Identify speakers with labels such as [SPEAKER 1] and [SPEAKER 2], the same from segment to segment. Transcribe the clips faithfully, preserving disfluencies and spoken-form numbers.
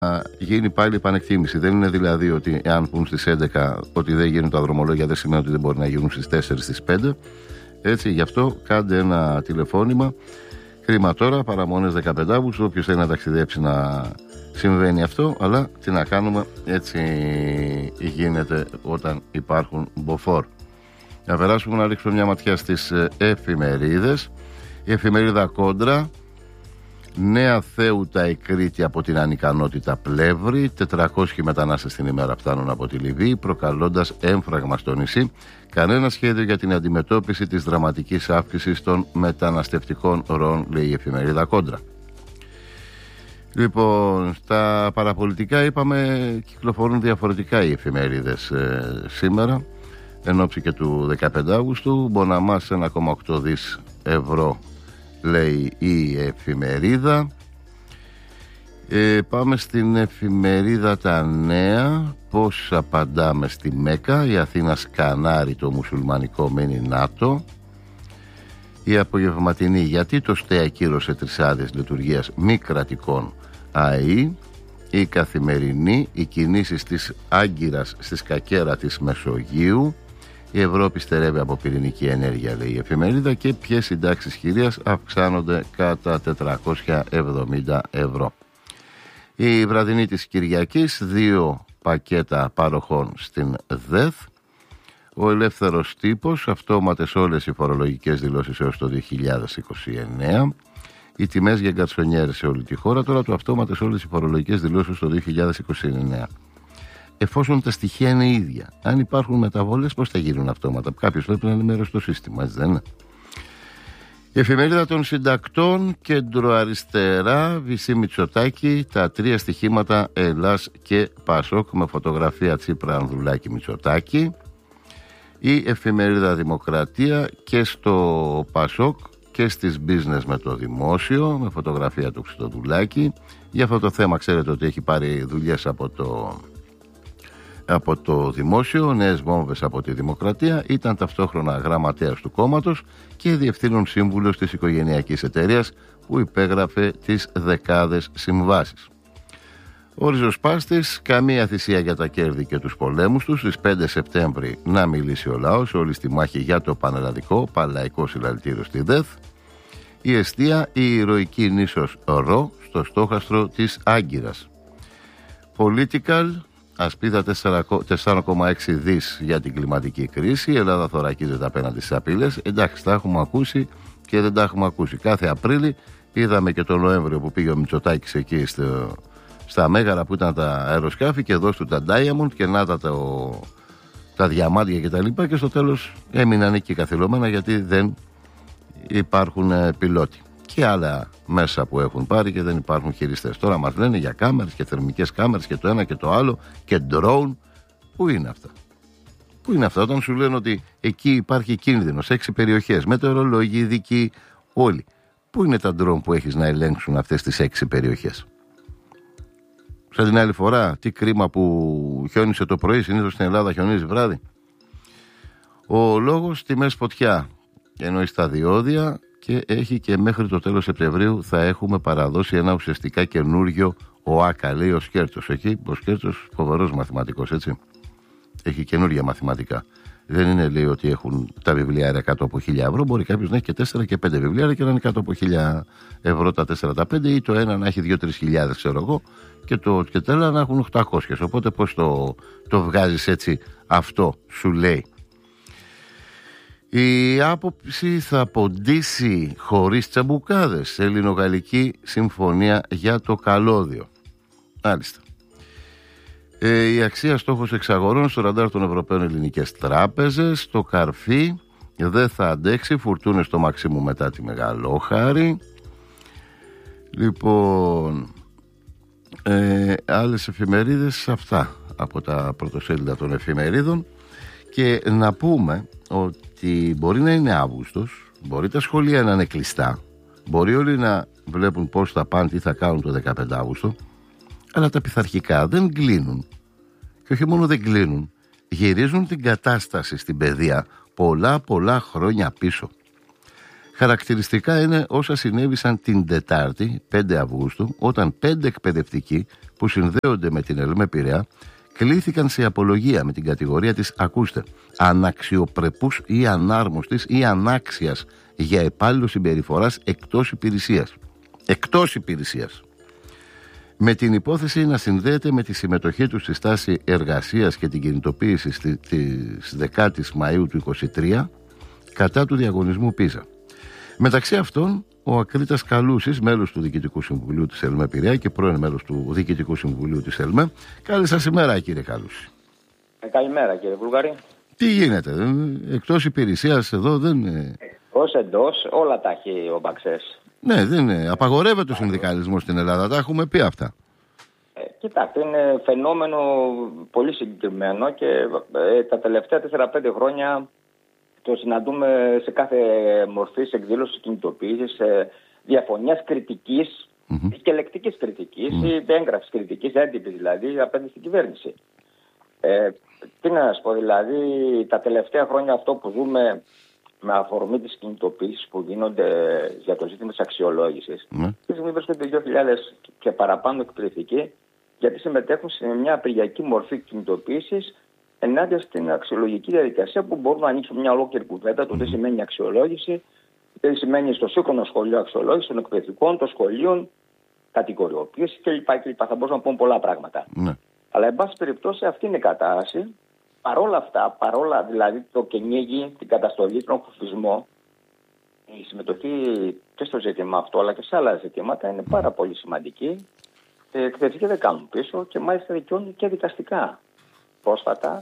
[SPEAKER 1] γίνει πάλι επανεκτίμηση. Δεν είναι δηλαδή ότι εάν πούν στις έντεκα ότι δεν γίνουν τα δρομολόγια, δεν σημαίνει ότι δεν μπορεί να γίνουν στις τέσσερις, στις πέντε. Έτσι, γι' αυτό κάντε ένα τηλεφώνημα. Κρίμα τώρα, παραμονές δεκαπέντε Αυγούστου. Όποιος θέλει να ταξιδέψει να συμβαίνει αυτό, αλλά τι να κάνουμε, έτσι γίνεται όταν υπάρχουν μποφόρ. Να περάσουμε να ρίξουμε μια ματιά στις εφημερίδες. Η εφημερίδα Κόντρα. Νέα Θέουτα η Κρήτη από την ανικανότητα πλεύρη. τετρακόσιοι μετανάστες την ημέρα φτάνουν από τη Λιβύη, προκαλώντας έμφραγμα στο νησί. Κανένα σχέδιο για την αντιμετώπιση της δραματικής αύξησης των μεταναστευτικών ροών, λέει η εφημερίδα Κόντρα. Λοιπόν, στα παραπολιτικά είπαμε κυκλοφορούν διαφορετικά οι εφημερίδες ε, σήμερα, εν ώψη και του δεκαπέντε Αυγούστου. Μποναμάς ένα κόμμα οκτώ δις ευρώ, λέει η εφημερίδα. ε, Πάμε στην εφημερίδα Τα Νέα. Πώς απαντάμε στη Μέκα. Η Αθήνα σκανάρει το μουσουλμανικό μίνι ΝΑΤΟ. Η απογευματινή. Γιατί το ΣΤΕ ακύρωσε τρεις άδειες λειτουργίας μη κρατικών ΑΕΗ. Η καθημερινή. Οι κινήσεις της Άγκυρας στη σκακέρα της Μεσογείου. Η Ευρώπη στερεύει από πυρηνική ενέργεια, λέει η εφημερίδα. Και ποιες συντάξεις χειρίας αυξάνονται κατά τετρακόσια εβδομήντα ευρώ. Η βραδινή της Κυριακής, δύο πακέτα παροχών στην ΔΕΘ. Ο ελεύθερος τύπος, αυτόματες όλες οι φορολογικές δηλώσεις έως το δύο χιλιάδες είκοσι εννέα. Οι τιμές για γκαρσονιέρες σε όλη τη χώρα. Τώρα το αυτόματες όλες οι φορολογικές δηλώσεις το δύο χιλιάδες είκοσι εννέα. Εφόσον τα στοιχεία είναι ίδια, αν υπάρχουν μεταβολές, πώς θα γίνουν αυτόματα? Κάποιος πρέπει να είναι μέρος στο σύστημα, έτσι δεν είναι? Η εφημερίδα των συντακτών, κεντροαριστερά, Βυσή Μητσοτάκη, τα τρία στοιχήματα Ελλάς και Πασόκ, με φωτογραφία Τσίπρα, Ανδρουλάκη, Μητσοτάκη. Η εφημερίδα Δημοκρατία, και στο Πασόκ και στις business με το δημόσιο, με φωτογραφία του Χριστοδουλάκη. Για αυτό το θέμα ξέρετε ότι έχει πάρει δουλειές από το... από το δημόσιο, νέες βόμβες από τη Δημοκρατία. Ήταν ταυτόχρονα γραμματέας του κόμματος και διευθύνων σύμβουλος της οικογενειακής εταιρείας που υπέγραφε τις δεκάδες συμβάσεις. Ο ριζοσπάστης, καμία θυσία για τα κέρδη και τους πολέμους τους. Στις πέντε Σεπτέμβρη να μιλήσει ο λαός, όλη στη μάχη για το πανελλαδικό, παλαϊκό συλλαλητήριο στη ΔΕΘ. Η εστία, η ηρωική νήσος Ρο, στο στόχαστρο της Άγκυρας. Political, ασπίδα τέσσερα κόμμα έξι δις για την κλιματική κρίση. Η Ελλάδα θωρακίζεται απέναντι στις απειλές. Εντάξει, τα έχουμε ακούσει και δεν τα έχουμε ακούσει. Κάθε Απρίλη είδαμε και τον Νοέμβριο που πήγε ο Μητσοτάκης εκεί στο, στα Μέγαρα που ήταν τα αεροσκάφη, και εδώ του τα Diamond και να τα, το, τα διαμάντια και τα λοιπά, και στο τέλος έμειναν εκεί καθυλωμένα γιατί δεν υπάρχουν πιλότοι. Και άλλα μέσα που έχουν πάρει και δεν υπάρχουν χειριστές. Τώρα μας λένε για κάμερες και θερμικές κάμερες και το ένα και το άλλο και drone. Πού είναι αυτά? Πού είναι αυτά όταν σου λένε ότι εκεί υπάρχει κίνδυνος, έξι περιοχές, μετεωρολόγοι, ειδικοί, όλοι? Πού είναι τα drone που έχεις να ελέγξουν αυτές τις έξι περιοχές? Σαν την άλλη φορά, τι κρίμα που χιόνισε το πρωί, συνήθως στην Ελλάδα χιονίζει βράδυ. Ο λόγος, τιμές φωτιά, εννοεί στα διόδια. Και έχει και μέχρι το τέλος Σεπτεμβρίου θα έχουμε παραδώσει ένα ουσιαστικά καινούριο ΟΑΚΑ, λέει ο Σκέρτσος. Εκεί ο Σκέρτσος, φοβερός μαθηματικός, έτσι. Έχει καινούργια μαθηματικά. Δεν είναι, λέει, ότι έχουν τα βιβλιάρια κάτω από χίλια ευρώ. Μπορεί κάποιος να έχει και τέσσερα και πέντε βιβλιάρια και να είναι κάτω από χίλια ευρώ τα τέσσερα τα πέντε, ή το ένα να έχει δύο τρεις χιλιάδες, ξέρω εγώ, και το και τα άλλα να έχουν οκτακόσιες. Οπότε πώς το, το βγάζεις έτσι, αυτό σου λέει. Η άποψη θα ποντίσει χωρίς τσαμπουκάδες. Ελληνογαλλική συμφωνία για το καλώδιο. Μάλιστα. Ε, η αξία στόχος εξαγορών στο ραντάρ των Ευρωπαίων ελληνικές τράπεζες. Το καρφί δεν θα αντέξει. Φουρτούνες στο Μαξίμου μετά τη Μεγαλόχαρη. Λοιπόν, ε, άλλες εφημερίδες, αυτά από τα πρωτοσέλιδα των εφημερίδων. Και να πούμε ότι μπορεί να είναι Αύγουστος, μπορεί τα σχολεία να είναι κλειστά, μπορεί όλοι να βλέπουν πώς θα πάνε, τι θα κάνουν το δεκαπέντε Αύγουστο, αλλά τα πειθαρχικά δεν κλείνουν. Και όχι μόνο δεν κλείνουν, γυρίζουν την κατάσταση στην παιδεία πολλά πολλά χρόνια πίσω. Χαρακτηριστικά είναι όσα συνέβησαν την Τετάρτη, πέντε Αυγούστου, όταν πέντε εκπαιδευτικοί που συνδέονται με την ΕΛΜΕ Πειραιά κλήθηκαν σε απολογία με την κατηγορία της, ακούστε, αναξιοπρεπούς ή ανάρμοστης ή ανάξιας για υπάλληλο συμπεριφοράς εκτός υπηρεσίας. Εκτός υπηρεσίας. Με την υπόθεση να συνδέεται με τη συμμετοχή του στη στάση εργασίας και την κινητοποίηση της δεκάτης Μαΐου του είκοσι τρία κατά του διαγωνισμού Πίζα. Μεταξύ αυτών, ο Ακρίτας Καλούσης, μέλος του Διοικητικού Συμβουλίου της ΕΛΜΕ Πειραιά και πρώην μέλος του Διοικητικού Συμβουλίου της ΕΛΜΕ. Καλή σας ημέρα, κύριε Καλούση.
[SPEAKER 2] Ε, καλημέρα, κύριε Βουλγαρή.
[SPEAKER 1] Τι γίνεται, εκτός υπηρεσίας εδώ δεν...
[SPEAKER 2] Εκτός, εντός, όλα τα έχει ο Μπαξές.
[SPEAKER 1] Ναι, δεν είναι. Απαγορεύεται ο συνδικαλισμός στην Ελλάδα, τα έχουμε πει αυτά.
[SPEAKER 2] Ε, κοιτάξτε, είναι φαινόμενο πολύ συγκεκριμένο και ε, τα τελευταία τέσσερα πέντε χρόνια το συναντούμε σε κάθε μορφή εκδήλωση κινητοποίησης, ε, διαφωνίας κριτικής mm-hmm. και λεκτικής κριτικής mm-hmm. ή έγγραφης κριτικής, έντυπη δηλαδή, απέναντι στην κυβέρνηση. Ε, τι να σας πω, δηλαδή, τα τελευταία χρόνια αυτό που ζούμε με αφορμή τις κινητοποίησεις που γίνονται για το ζήτημα της αξιολόγησης. Αυτή mm. τη στιγμή βρίσκονται δύο χιλιάδες και παραπάνω εκπαιδευτικοί, γιατί συμμετέχουν σε μια απεργιακή μορφή κινητοποίησης ενάντια στην αξιολογική διαδικασία που μπορούν να ανοίξουν μια ολόκληρη κουβέντα το τι σημαίνει αξιολόγηση, τι σημαίνει στο σύγχρονο σχολείο αξιολόγηση των εκπαιδευτικών, των σχολείων, κατηγοριοποίηση κλπ. κλπ. Θα μπορούσαμε να πούμε πολλά πράγματα. Mm. Αλλά, εν πάση περιπτώσει, αυτή είναι η κατάσταση. Παρόλα αυτά, παρόλα δηλαδή το κυνήγι, την καταστολή, τον κουφισμό, η συμμετοχή και στο ζήτημα αυτό αλλά και σε άλλα ζητήματα είναι πάρα πολύ σημαντική. Οι εκπαιδευτικοί δεν κάνουν πίσω και μάλιστα δικαιώνουν και δικαστικά. Πρόσφατα,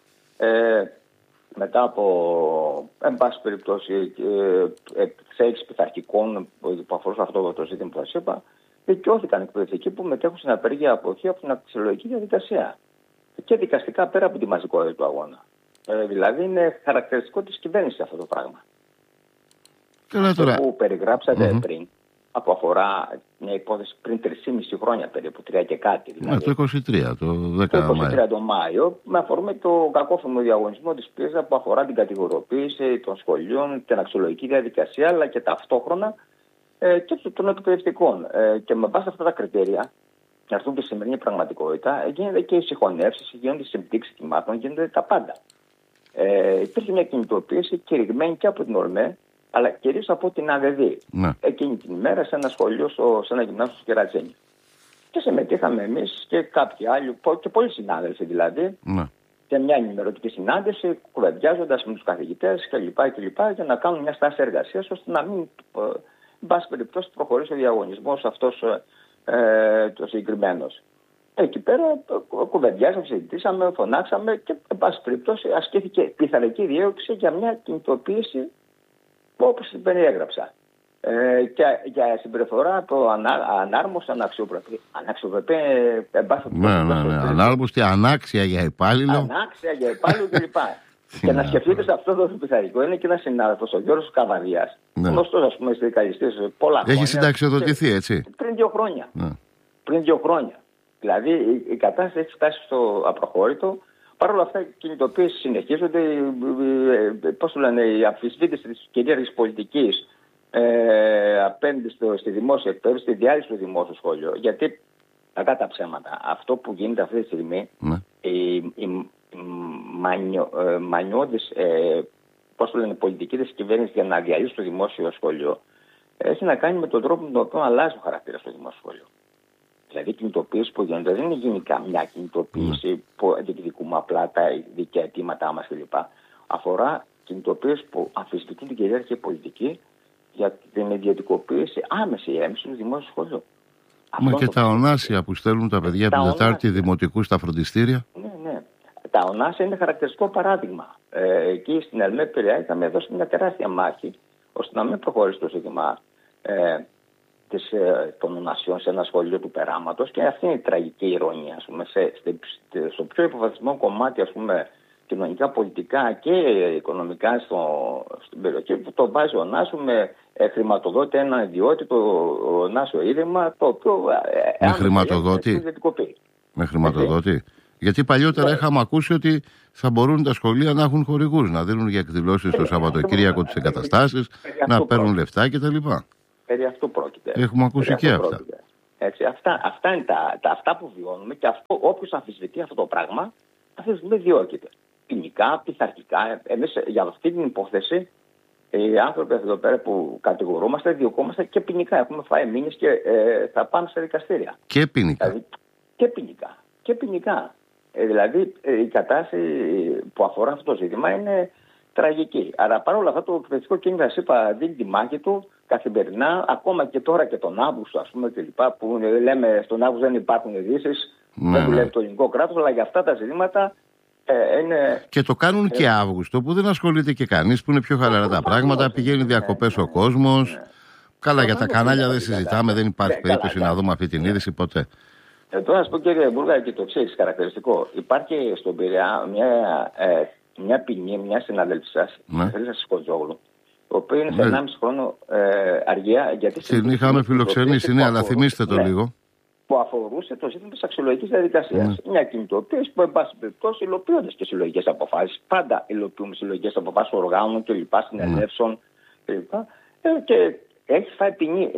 [SPEAKER 2] ε, μετά από, εν πάση περιπτώσει, εξέλιξη πειθαρχικών που αφορούσαν αυτό το ζήτημα που σας είπα, δικαιώθηκαν εκπαιδευτικοί που μετέχουν στην απεργία αποχή από την αξιολογική διαδικασία. Και δικαστικά πέρα από τη μαζικότητα του αγώνα. Ε, δηλαδή είναι χαρακτηριστικό της κυβέρνησης αυτό το πράγμα.
[SPEAKER 1] Καλά, τώρα.
[SPEAKER 2] Αυτό που περιγράψατε mm-hmm. πριν, που αφορά μια υπόθεση πριν τρία χρόνια περίπου, τρία και κάτι. Δηλαδή,
[SPEAKER 1] ναι, το είκοσι τρία, το δέκα
[SPEAKER 2] το είκοσι τρία το Μάιο, με αφορμή το κακόφημο διαγωνισμό της Πίζα που αφορά την κατηγοριοποίηση των σχολείων, την αξιολογική διαδικασία, αλλά και ταυτόχρονα ε, και των εκπαιδευτικών. Ε, και με βάση αυτά τα κριτήρια, να έρθουν και στη σημερινή πραγματικότητα, γίνονται και οι συγχωνεύσεις, γίνονται οι συμπτύξεις τιμάτων, γίνονται τα πάντα. Ε, υπήρχε μια κινητοποίηση κηρυγμένη και από την ΟΛΜΕ, αλλά κυρίως από την ΑΔΔ. Ναι. Εκείνη την ημέρα σε ένα σχολείο, στο, σε ένα γυμνάσιο στο Κερατζένιο. Και συμμετείχαμε εμείς και κάποιοι άλλοι, και πολλοί συνάδελφοι δηλαδή, ναι. σε μια ενημερωτική συνάντηση, κουβεντιάζοντας με τους καθηγητές κλπ. κλπ. Για να κάνουν μια στάση εργασίας, ώστε να μην, εν πάση περιπτώσει, προχωρήσει ο διαγωνισμός αυτός. Ε, το συγκεκριμένο. Εκεί πέρα κουβεντιάσαμε, συζητήσαμε, φωνάξαμε και, εν πάση περιπτώσει, ασκήθηκε πειθαρχική δίωξη για μια κινητοποίηση όπως την περιέγραψα. Ε, και για συμπεριφορά το ανά, ανάρμοστη, αναξιοπρεπή. Αναξιοπρεπή, εν πάση περιπτώσει.
[SPEAKER 1] Ναι, ναι, ναι. Ανάρμοστη, ανάξια για υπάλληλο.
[SPEAKER 2] Ανάξια για υπάλληλο κλπ. Και να σκεφτείτε σε αυτό το πειθαρχικό είναι και ένα συνάδελφο, ο Γιώργος Καβαδίας. Ναι. Γνωστός, ας πούμε, συνδικαλιστής πολλά χρόνια.
[SPEAKER 1] Έχει συνταξιοδοτηθεί, έτσι.
[SPEAKER 2] Πριν δύο χρόνια.
[SPEAKER 1] Ναι.
[SPEAKER 2] Πριν δύο χρόνια. Δηλαδή η, η κατάσταση έχει φτάσει στο απροχώρητο. Παρ' όλα αυτά οι κινητοποίησεις συνεχίζονται. Πώς το λένε, η αμφισβήτηση της κυρίαρχης πολιτικής ε, απέναντι στο, στη δημόσια εκπαίδευση, στη διάλυση του δημόσιου σχολείου. Γιατί, κακά τα ψέματα, αυτό που γίνεται αυτή τη στιγμή, ναι. η, η, Μανιο, ε, μανιώδης ε, πώς το λένε, πολιτική της κυβέρνησης για να διαλύσει το δημόσιο σχολείο έχει να κάνει με τον τρόπο με τον οποίο αλλάζει ο χαρακτήρα στο δημόσιο σχολείο. Δηλαδή, οι κινητοποίησεις που γίνονται δεν είναι γενικά μια κινητοποίηση mm. που διεκδικούμε απλά τα δίκαια αιτήματά μας κλπ. Αφορά κινητοποίησεις που αμφισβητούν την κυρίαρχη πολιτική για την ιδιωτικοποίηση, άμεση έμεση του δημόσιου σχολείου.
[SPEAKER 1] Μα και τα ονάσια που στέλνουν τα παιδιά από την Τετάρτη δημοτικού στα φροντιστήρια.
[SPEAKER 2] Ναι, ναι. Τα ονάσια είναι χαρακτηριστικό παράδειγμα. Ε, εκεί στην ΕΛΜΕ Πειραιά είχαμε δώσει μια τεράστια μάχη ώστε να μην προχωρήσει το ζήτημα ε, της, ε, των ονασιών σε ένα σχολείο του περάματος, και αυτή είναι η τραγική ηρωνία. Ας πούμε, σε, σε, σε, στο πιο υποβαθμισμένο κομμάτι, ας πούμε, κοινωνικά, πολιτικά και οικονομικά στο, στην περιοχή, που το βάζει ο Νάσο με ε, χρηματοδότη ένα ιδιότητο Νάσο Ίδρυμα, το οποίο
[SPEAKER 1] ε, με χρηματοδότη. Με χρηματοδότη. Γιατί παλιότερα είχαμε ακούσει ότι θα μπορούν τα σχολεία να έχουν χορηγούς, να δίνουν για εκδηλώσεις το Σαββατοκύριακο τις εγκαταστάσεις, να παίρνουν λεφτά κτλ.
[SPEAKER 2] Περί αυτού πρόκειται.
[SPEAKER 1] Έχουμε ακούσει και αυτά.
[SPEAKER 2] Έτσι, αυτά. Αυτά είναι τα, τα, αυτά που βιώνουμε και όποιος αμφισβητεί αυτό το πράγμα, αυτή τη στιγμή διώκεται. Ποινικά, πειθαρχικά. Εμείς για αυτή την υπόθεση, οι άνθρωποι εδώ πέρα που κατηγορούμαστε, διωκόμαστε και ποινικά. Έχουμε φάει μήνες και ε, θα πάμε σε δικαστήρια.
[SPEAKER 1] Και ποινικά.
[SPEAKER 2] Δηλαδή, και ποινικά. Και ποινικά. Ε, δηλαδή ε, η κατάσταση που αφορά αυτό το ζήτημα είναι τραγική. Άρα παρόλα αυτά το εκπαιδευτικό κίνημα, σας είπα, δίνει τη μάχη του καθημερινά, ακόμα και τώρα και τον Αύγουστο, ας πούμε, και λοιπά, που λέμε στον Αύγουστο δεν υπάρχουν ειδήσεις,
[SPEAKER 1] ναι,
[SPEAKER 2] δεν δουλεύει το ελληνικό κράτος, αλλά για αυτά τα ζητήματα ε, είναι...
[SPEAKER 1] Και το κάνουν ε, και Αύγουστο, που δεν ασχολείται και κανείς, που είναι πιο χαλαρά τα πράγματα, πηγαίνει διακοπές ναι, ο κόσμος. Ναι. Καλά, για τα κανάλια δεν συζητάμε, δεν υπάρχει περίπτωση να δούμε αυτή την είδηση ποτέ.
[SPEAKER 2] Ε, τώρα να σας πω, κύριε Μπούργα, και το εξής χαρακτηριστικό. Υπάρχει στον Πειραιά μια, ε, μια ποινή, μια συναδέλφη σας, ναι, η Χρύσα Σκοτζόγλου, ο οποίο είναι σε ναι, ενάμιση χρόνο ε, αργία. Γιατί
[SPEAKER 1] την είχαμε φιλοξενήσει, ναι, αλλά θυμίστε το ναι, λίγο.
[SPEAKER 2] Που αφορούσε το ζήτημα της αξιολογικής διαδικασίας. Ναι. Μια κινητοποίηση που, εν πάση περιπτώσει, υλοποιώντας και συλλογικές αποφάσεις. Πάντα υλοποιούμε συλλογικές αποφάσεις οργάνων κλπ. Συνελεύσεων κλπ. Ε, και έχει φάει ποινή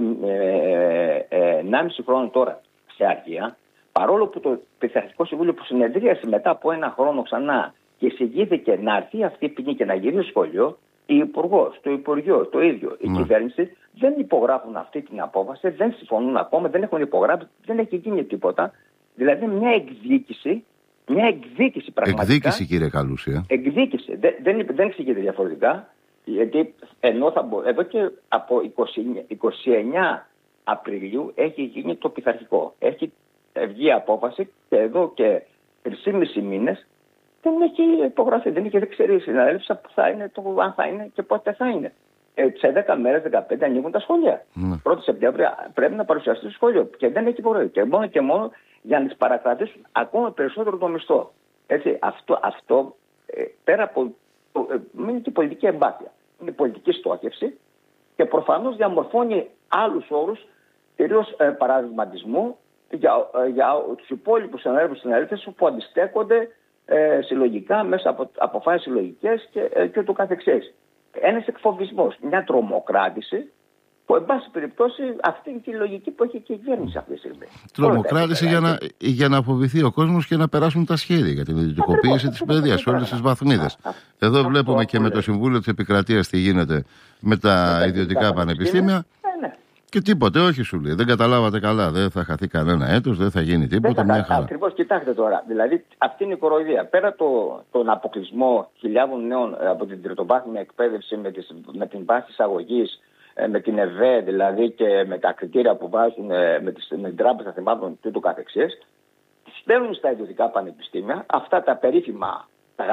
[SPEAKER 2] ενάμιση χρόνο τώρα σε αργία. Παρόλο που το Πειθαρχικό Συμβούλιο που συνεδρίασε μετά από ένα χρόνο ξανά και εισηγήθηκε να έρθει αυτή η ποινή και να γυρίσει στο σχολείο, η Υπουργός, το Υπουργείο, το ίδιο, η ναι, κυβέρνηση δεν υπογράφουν αυτή την απόφαση, δεν συμφωνούν ακόμα, δεν έχουν υπογράψει, δεν έχει γίνει τίποτα. Δηλαδή μια εκδίκηση, μια εκδίκηση πραγματικά.
[SPEAKER 1] Εκδίκηση, κύριε Καλούση.
[SPEAKER 2] Εκδίκηση. Δεν, δεν, δεν εξηγείται διαφορετικά, γιατί ενώ θα μπο... εδώ και από είκοσι εννέα Απριλίου έχει γίνει το πειθαρχικό. Έχει βγει απόφαση και εδώ και τρεις μήνες δεν έχει υπογραφεί, δεν έχει, δεν ξέρει η συναδέλφισσα που θα είναι, το, αν θα είναι και πότε θα είναι. Ε, σε δέκα μέρες, δεκαπέντε ανοίγουν τα σχολεία. Mm. πρώτη Σεπτέμβρη πρέπει να παρουσιαστεί στο σχολείο και δεν έχει υπογραφεί. Και μόνο και μόνο για να τις παρακρατήσουν ακόμα περισσότερο το μισθό. Έτσι, αυτό, αυτό ε, πέρα από. Ε, είναι και πολιτική εμπάθεια. Είναι πολιτική στόχευση και προφανώς διαμορφώνει άλλους όρους, κυρίως ε, παραδειγματισμού για, ε, για τους υπόλοιπους συναδέλφους συναδέλφους που αντιστέκονται ε, συλλογικά μέσα από αποφάσεις συλλογικές και, ε, και ούτω καθεξής. Ένας εκφοβισμός, μια τρομοκράτηση που, εν πάση περιπτώσει, αυτή είναι και η λογική που έχει και η κυβέρνηση αυτή τη στιγμή.
[SPEAKER 1] Τρομοκράτηση για να, για να φοβηθεί ο κόσμος και να περάσουν τα σχέδια για την ιδιωτικοποίηση της παιδείας σε όλες τις βαθμίδες. Εδώ αυτό βλέπουμε αυτό και με το Συμβούλιο της Επικρατείας τι γίνεται με τα ιδιωτικά πανεπιστήμια. Και τίποτε, όχι σου λέει. Δεν καταλάβατε καλά. Δεν θα χαθεί κανένα έτος, δεν θα γίνει τίποτα. Μια χαρά.
[SPEAKER 2] Ακριβώς, κοιτάξτε τώρα. Δηλαδή, αυτή είναι η κοροϊδία. Πέρα το, τον αποκλεισμό χιλιάδων νέων από την τριτοβάθμια εκπαίδευση με, τις, με την βάση εισαγωγής, με την ΕΒΕ δηλαδή και με τα κριτήρια που βάζουν με, τις, με την Τράπεζα Θεμάτων και ούτω καθεξής, στέλνουν στα ιδιωτικά πανεπιστήμια αυτά τα περίφημα.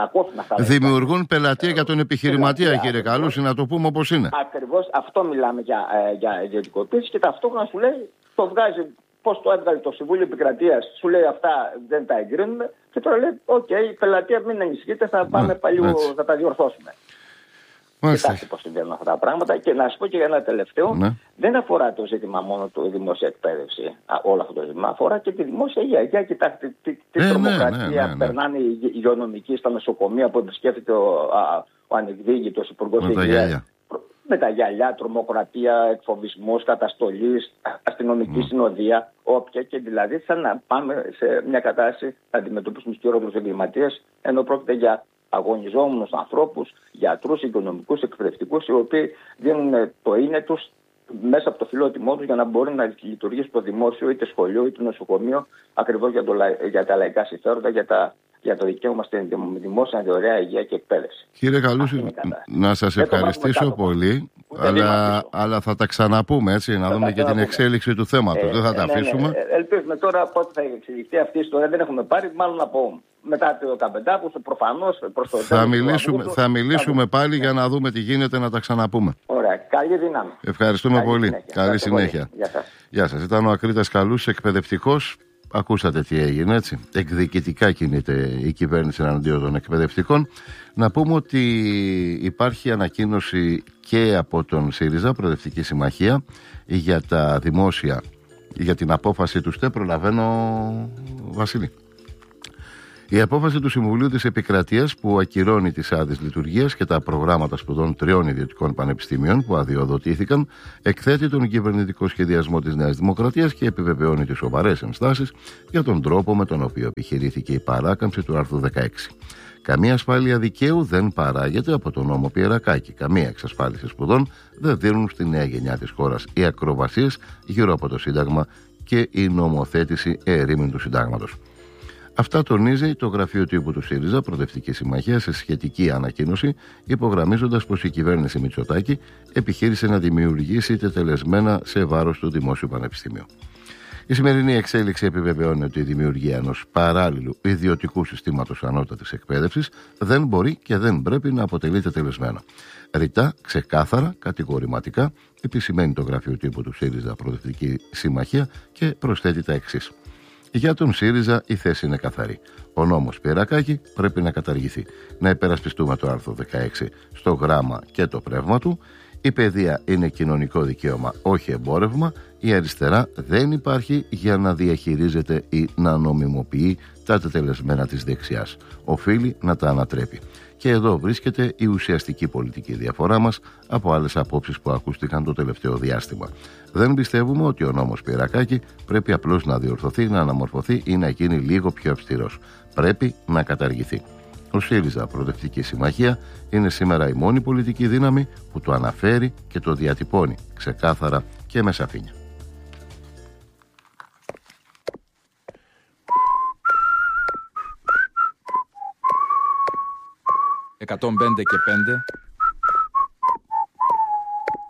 [SPEAKER 1] Δημιουργούν πελατεία για τον επιχειρηματία, πελατεία, κύριε Καλούση, να το πούμε όπως είναι.
[SPEAKER 2] Ακριβώς αυτό μιλάμε για, ε, για ιδιωτικοποίηση και ταυτόχρονα σου λέει, το βγάζει, πώς το έβγαλε το Συμβούλιο Επικρατείας, σου λέει αυτά δεν τα εγκρίνουμε και τώρα λέει, οκ, okay, η πελατεία μην ανησυχείτε, θα πάμε ναι, πάλι, θα τα διορθώσουμε. Μάλιστα. Κοιτάξτε πώς συμβαίνουν αυτά τα πράγματα και να σας πω και για ένα τελευταίο, ναι. Δεν αφορά το ζήτημα μόνο το δημόσια εκπαίδευση, όλο αυτό το ζήτημα, αφορά και τη δημόσια υγεία. Για κοιτάξτε τι, τι ε, τρομοκρατία ναι, ναι, ναι, περνάνε οι υγειονομικοί στα νοσοκομεία που επισκέφτεται ο, ο ανεκδίκητος υπουργός υγείας. Με τα γυαλιά, τρομοκρατία, εκφοβισμός, καταστολής, αστυνομική mm. συνοδεία, όποια και δηλαδή σαν να πάμε σε μια κατάσταση να αντιμετωπίσουμε τους χειρότερους εγκληματίες, ενώ πρόκειται για αγωνιζόμενους ανθρώπους, γιατρούς, οικονομικούς, εκπαιδευτικούς, οι οποίοι δίνουν το είναι τους μέσα από το φιλότιμό τους για να μπορεί να λειτουργήσει το δημόσιο, είτε σχολείο, είτε νοσοκομείο, ακριβώς για, το, για τα λαϊκά συμφέροντα, για, τα, για το δικαίωμα στην δημόσια, δωρεά υγεία και εκπαίδευση.
[SPEAKER 1] Κύριε Καλούση, να σας ευχαριστήσω πολύ, αλλά, αλλά θα τα ξαναπούμε έτσι, να θα δούμε και την εξέλιξη του θέματος. Ε, Δεν θα ε, τα ναι, αφήσουμε. Ναι,
[SPEAKER 2] ναι. Ελπίζουμε τώρα πότε θα εξελιχθεί αυτή η ιστορία. Δεν έχουμε πάρει, μάλλον από μετά το Καπεντάκου, προφανώς προς το
[SPEAKER 1] θα μιλήσουμε, Αυγούστου, θα μιλήσουμε θα πάλι ναι. για να δούμε τι γίνεται, να τα ξαναπούμε.
[SPEAKER 2] Ωραία. Καλή δύναμη.
[SPEAKER 1] Ευχαριστούμε Καλή πολύ. Συνέχεια. Καλή συνέχεια. Γεια σας. Γεια σας. Ήταν ο Ακρίτας Καλούσης, εκπαιδευτικός. Ακούσατε τι έγινε, έτσι. Εκδικητικά κινείται η κυβέρνηση εναντίον των εκπαιδευτικών. Να πούμε ότι υπάρχει ανακοίνωση και από τον ΣΥΡΙΖΑ, Προοδευτική Συμμαχία, για τα δημόσια, για την απόφαση του ΣΤΕ. Προλαβαίνω, Βασίλη. Η απόφαση του Συμβουλίου της Επικρατείας που ακυρώνει τις άδειες λειτουργίας και τα προγράμματα σπουδών τριών ιδιωτικών πανεπιστημίων που αδειοδοτήθηκαν εκθέτει τον κυβερνητικό σχεδιασμό της Νέας Δημοκρατίας και επιβεβαιώνει τις σοβαρές ενστάσεις για τον τρόπο με τον οποίο επιχειρήθηκε η παράκαμψη του άρθρου δεκαέξι. Καμία ασφάλεια δικαίου δεν παράγεται από τον νόμο Πιερακάκη. Καμία εξασφάλιση σπουδών δεν δίνουν στη νέα γενιά της χώρας οι ακροβασίες γύρω από το Σύνταγμα και η νομοθέτηση ερήμην του Συντάγματος. Αυτά τονίζει το γραφείο τύπου του ΣΥΡΙΖΑ Προοδευτική Συμμαχία σε σχετική ανακοίνωση, υπογραμμίζοντας πως η κυβέρνηση Μητσοτάκη επιχείρησε να δημιουργήσει τετελεσμένα σε βάρος του Δημόσιου Πανεπιστημίου. Η σημερινή εξέλιξη επιβεβαιώνει ότι η δημιουργία ενός παράλληλου ιδιωτικού συστήματος ανώτατης εκπαίδευσης δεν μπορεί και δεν πρέπει να αποτελεί τετελεσμένο. Ρητά, ξεκάθαρα, κατηγορηματικά επισημαίνει το γραφείο τύπου του ΣΥΡΙΖΑ Προοδευτική Συμμαχία και προσθέτει τα εξής. Για τον ΣΥΡΙΖΑ η θέση είναι καθαρή. Ο νόμος Πιερακάκη πρέπει να καταργηθεί. Να υπερασπιστούμε το άρθρο δεκαέξι στο γράμμα και το πνεύμα του. Η παιδεία είναι κοινωνικό δικαίωμα, όχι εμπόρευμα. Η αριστερά δεν υπάρχει για να διαχειρίζεται ή να νομιμοποιεί τα τετελεσμένα της δεξιάς. Οφείλει να τα ανατρέπει. Και εδώ βρίσκεται η ουσιαστική πολιτική διαφορά μας από άλλες απόψεις που ακούστηκαν το τελευταίο διάστημα. Δεν πιστεύουμε ότι ο νόμος Πιερακάκη πρέπει απλώς να διορθωθεί, να αναμορφωθεί ή να γίνει λίγο πιο αυστηρός. Πρέπει να καταργηθεί. Ο ΣΥΡΙΖΑ Προοδευτική Συμμαχία είναι σήμερα η μόνη πολιτική δύναμη που το αναφέρει και το διατυπώνει ξεκάθαρα και με σαφήνεια.
[SPEAKER 3] εκατόν πέντε και πέντε